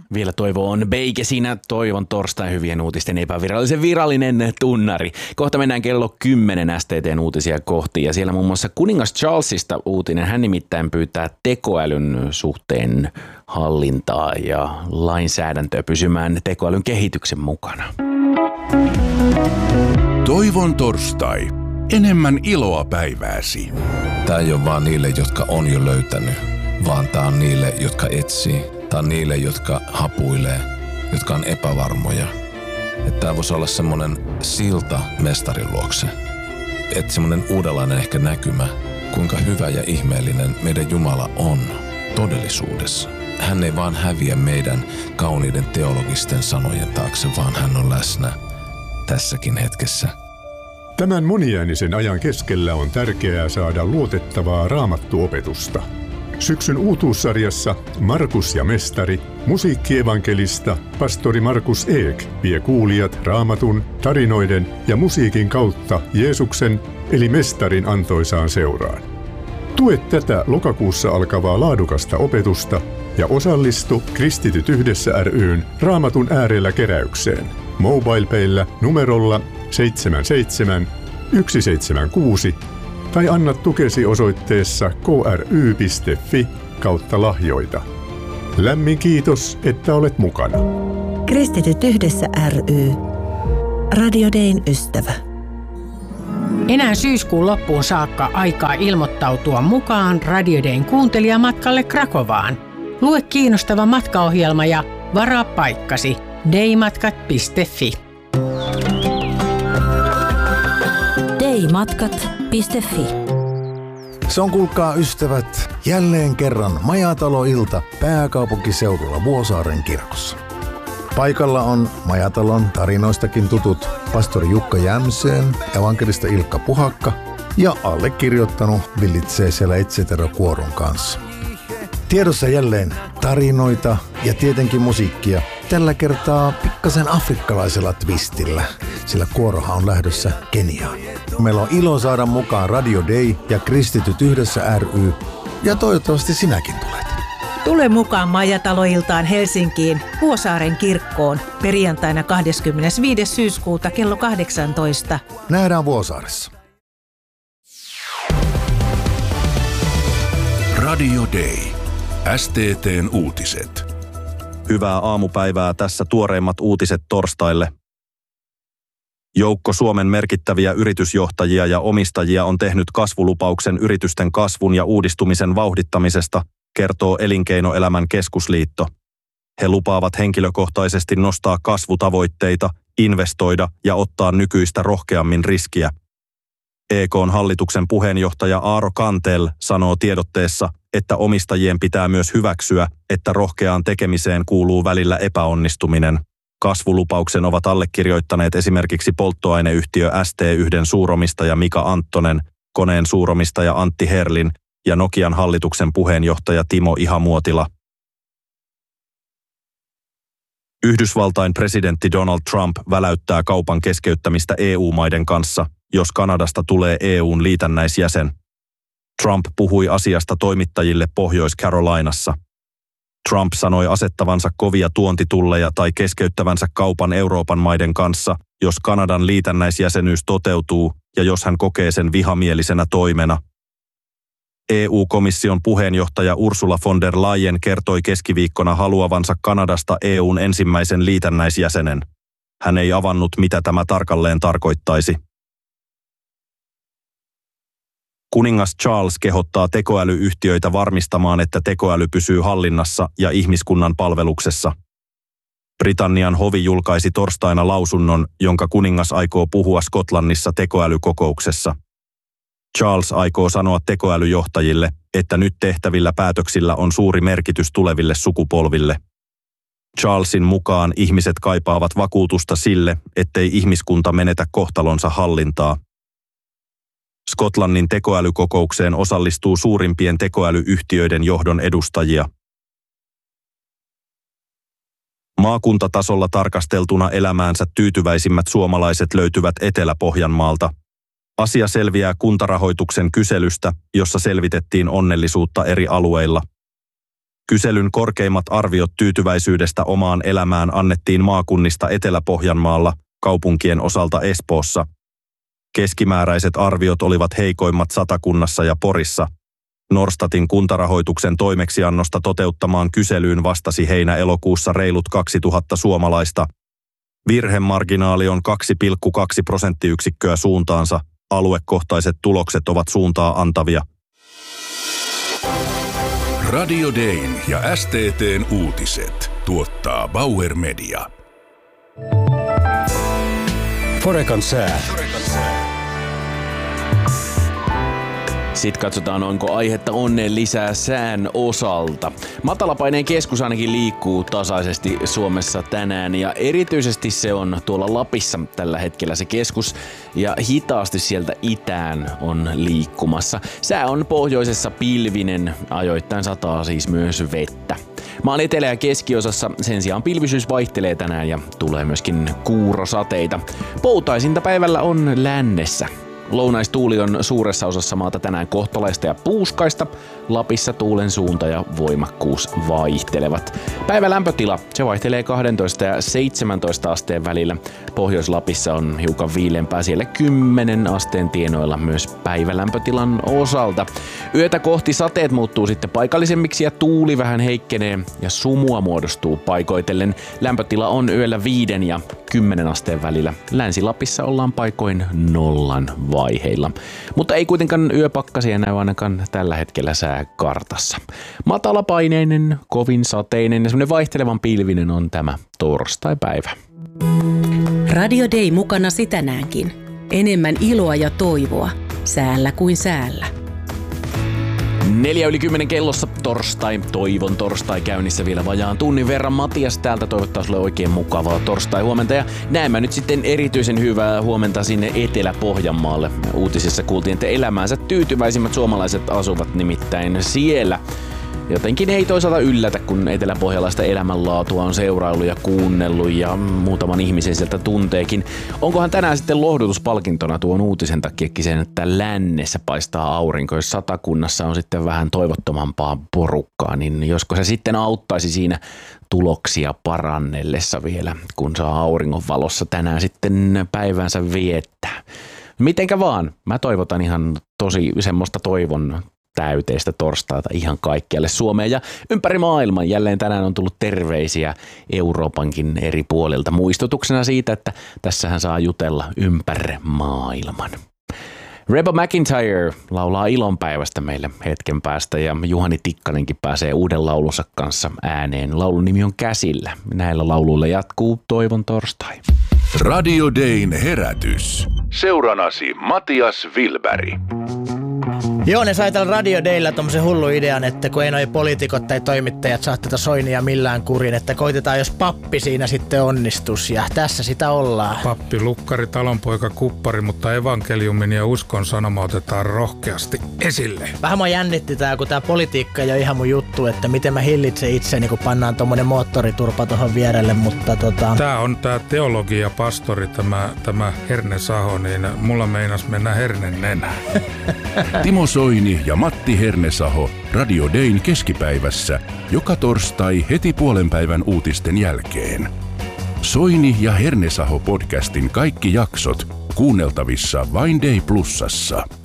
Vielä Toivo on Beike siinä Toivon torstai hyvien uutisten epävirallisen virallinen tunnari. Kohta mennään kello 10 STT:n uutisia kohti ja siellä muun muassa kuningas Charlesista uutinen. Hän nimittäin pyytää tekoälyn suhteen hallintaa ja lainsäädäntöä pysymään tekoälyn kehityksen mukana. Toivon torstai. Enemmän iloa päivääsi. Tää ei ole vaan niille, jotka on jo löytänyt, vaan tää on niille, jotka etsii. Tää on niille, jotka hapuilee, jotka on epävarmoja. Että tää voisi olla semmonen silta mestarin luokse. Että semmonen uudenlainen ehkä näkymä, kuinka hyvä ja ihmeellinen meidän Jumala on todellisuudessa. Hän ei vaan häviä meidän kauniiden teologisten sanojen taakse, vaan hän on läsnä tässäkin hetkessä. Tämän moniäänisen ajan keskellä on tärkeää saada luotettavaa raamattuopetusta. Syksyn uutuussarjassa Markus ja mestari, musiikkievankelista, pastori Markus Eek vie kuulijat raamatun, tarinoiden ja musiikin kautta Jeesuksen eli mestarin antoisaan seuraan. Tue tätä lokakuussa alkavaa laadukasta opetusta ja osallistu Kristityt yhdessä ry:n Raamatun äärellä keräykseen. MobilePayllä numerolla 77 176 tai anna tukesi osoitteessa kry.fi/lahjoita. Lämmin kiitos, että olet mukana. Kristityt yhdessä ry. Radio Dayn ystävä. Enää syyskuun loppuun saakka aikaa ilmoittautua mukaan Radio Dayn kuuntelijamatkalle Krakovaan. Lue kiinnostava matkaohjelma ja varaa paikkasi daymatkat.fi. daymatkat.fi. Se on, kuulkaa ystävät, jälleen kerran majataloilta pääkaupunkiseudulla Vuosaaren kirkossa. Paikalla on Majatalon tarinoistakin tutut pastori Jukka Jämseen, evankelista Ilkka Puhakka ja allekirjoittanut villitsee siellä Etcetera-kuoron kanssa. Tiedossa jälleen tarinoita ja tietenkin musiikkia. Tällä kertaa pikkasen afrikkalaisella twistillä, sillä kuorohan on lähdössä Keniaan. Meillä on ilo saada mukaan Radio Day ja Kristityt yhdessä ry, ja toivottavasti sinäkin tulet. Tule mukaan Majataloiltaan Helsinkiin Vuosaaren kirkkoon perjantaina 25. syyskuuta kello 18. Nähdään Vuosaaressa. Radio Day. STT:n uutiset. Hyvää aamupäivää, tässä tuoreimmat uutiset torstaille. Joukko Suomen merkittäviä yritysjohtajia ja omistajia on tehnyt kasvulupauksen yritysten kasvun ja uudistumisen vauhdittamisesta, kertoo Elinkeinoelämän keskusliitto. He lupaavat henkilökohtaisesti nostaa kasvutavoitteita, investoida ja ottaa nykyistä rohkeammin riskiä. EK:n hallituksen puheenjohtaja Aaro Kantel sanoo tiedotteessa, että omistajien pitää myös hyväksyä, että rohkeaan tekemiseen kuuluu välillä epäonnistuminen. Kasvulupauksen ovat allekirjoittaneet esimerkiksi polttoaineyhtiö ST1 suuromistaja Mika Anttonen, Koneen suuromistaja Antti Herlin ja Nokian hallituksen puheenjohtaja Timo Ihamuotila. Yhdysvaltain presidentti Donald Trump väläyttää kaupan keskeyttämistä EU-maiden kanssa, jos Kanadasta tulee EU:n liitännäisjäsen. Trump puhui asiasta toimittajille Pohjois-Carolinassa. Trump sanoi asettavansa kovia tuontitulleja tai keskeyttävänsä kaupan Euroopan maiden kanssa, jos Kanadan liitännäisjäsenyys toteutuu ja jos hän kokee sen vihamielisenä toimena. EU-komission puheenjohtaja Ursula von der Leyen kertoi keskiviikkona haluavansa Kanadasta EU:n ensimmäisen liitännäisjäsenen. Hän ei avannut, mitä tämä tarkalleen tarkoittaisi. Kuningas Charles kehottaa tekoälyyhtiöitä varmistamaan, että tekoäly pysyy hallinnassa ja ihmiskunnan palveluksessa. Britannian hovi julkaisi torstaina lausunnon, jonka kuningas aikoo puhua Skotlannissa tekoälykokouksessa. Charles aikoo sanoa tekoälyjohtajille, että nyt tehtävillä päätöksillä on suuri merkitys tuleville sukupolville. Charlesin mukaan ihmiset kaipaavat vakuutusta sille, ettei ihmiskunta menetä kohtalonsa hallintaa. Skotlannin tekoälykokoukseen osallistuu suurimpien tekoälyyhtiöiden johdon edustajia. Maakuntatasolla tarkasteltuna elämäänsä tyytyväisimmät suomalaiset löytyvät Etelä-Pohjanmaalta. Asia selviää Kuntarahoituksen kyselystä, jossa selvitettiin onnellisuutta eri alueilla. Kyselyn korkeimmat arviot tyytyväisyydestä omaan elämään annettiin maakunnista Etelä-Pohjanmaalla, kaupunkien osalta Espoossa. Keskimääräiset arviot olivat heikoimmat Satakunnassa ja Porissa. Norstatin kuntarahoituksen toimeksiannosta toteuttamaan kyselyyn vastasi heinä-elokuussa reilut 2000 suomalaista. Virhemarginaali on 2,2 prosenttiyksikköä suuntaansa. Aluekohtaiset tulokset ovat suuntaa antavia. Radio Dayn ja STT:n uutiset tuottaa Bauer Media. Forecan sää. Sitten katsotaan, onko aihetta onneen lisää sään osalta. Matalapaineen keskus ainakin liikkuu tasaisesti Suomessa tänään ja erityisesti se on tuolla Lapissa tällä hetkellä se keskus ja hitaasti sieltä itään on liikkumassa. Sää on pohjoisessa pilvinen, ajoittain sataa siis myös vettä. Maan etelä- ja keskiosassa sen sijaan pilvisyys vaihtelee tänään ja tulee myöskin kuurosateita. Poutaisinta päivällä on lännessä. Lounaistuuli on suuressa osassa maata tänään kohtalaista ja puuskaista. Lapissa tuulen suunta ja voimakkuus vaihtelevat. Päivän lämpötila, se vaihtelee 12 ja 17 asteen välillä. Pohjois-Lapissa on hiukan viileämpää, siellä 10 asteen tienoilla myös päivälämpötilan osalta. Yötä kohti sateet muuttuu sitten paikallisemmiksi ja tuuli vähän heikkenee ja sumua muodostuu paikoitellen. Lämpötila on yöllä 5 ja 10 asteen välillä. Länsi-Lapissa ollaan paikoin 0 vaiheilla. Mutta ei kuitenkaan yöpakkasia näy ainakaan tällä hetkellä sääkartassa. Matalapaineinen, kovin sateinen ja semmoinen vaihtelevan pilvinen on tämä torstaipäivä. Radio Day mukanasi tänäänkin. Enemmän iloa ja toivoa. Säällä kuin säällä. 9:10 kellossa torstai, toivon torstai käynnissä vielä vajaan tunnin verran. Matias täältä toivottaa sulle oikein mukavaa torstai-huomenta ja näemme nyt sitten erityisen hyvää huomenta sinne Etelä-Pohjanmaalle. Uutisissa kuultiin, että elämäänsä tyytyväisimmät suomalaiset asuvat nimittäin siellä. Jotenkin ei toisaalta yllätä, kun eteläpohjalaista elämänlaatua on seuraillut ja kuunnellut ja muutaman ihmisen sieltä tunteekin. Onkohan tänään sitten lohdutuspalkintona tuon uutisen takiakin sen, että lännessä paistaa aurinko, jos Satakunnassa on sitten vähän toivottomampaa porukkaa, niin josko se sitten auttaisi siinä tuloksia parannellessa vielä, kun saa auringon valossa tänään sitten päivänsä viettää. Mitenkä vaan, mä toivotan ihan tosi semmoista toivon täyteistä torstaita ihan kaikkialle Suomeen ja ympäri maailman. Jälleen tänään on tullut terveisiä Euroopankin eri puolilta muistutuksena siitä, että tässähän saa jutella ympäri maailman. Reba McEntire laulaa ilonpäivästä meille hetken päästä ja Juhani Tikkanenkin pääsee uuden laulunsa kanssa ääneen. Laulun nimi on Käsillä. Näillä lauluilla jatkuu Toivon torstai. Radio Dayn herätys. Seuranasi Matias Wilberg. Joo, ne sai tällä Radio Daylla tommosen hullu idean, että kun ei noi poliitikot tai toimittajat saa tätä Soinia millään kurin, että koitetaan jos pappi siinä sitten onnistus ja tässä sitä ollaan. Pappi, lukkari, talonpoika, kuppari, mutta evankeliumin ja uskon sanoma otetaan rohkeasti esille. Vähän mua jännitti tää, kun tää politiikka ei ole ihan mun juttu, että miten mä hillitsen itseni, kun pannaan tommonen moottoriturpa tohon vierelle, mutta Tää on tää teologia pastori, tämä Herne Saho, niin mulla meinas mennä hernen nenään. Timo Soini ja Matti Hernesaho Radio Dayn keskipäivässä joka torstai heti puolenpäivän uutisten jälkeen. Soini ja Hernesaho podcastin kaikki jaksot kuunneltavissa vain Day Plusassa.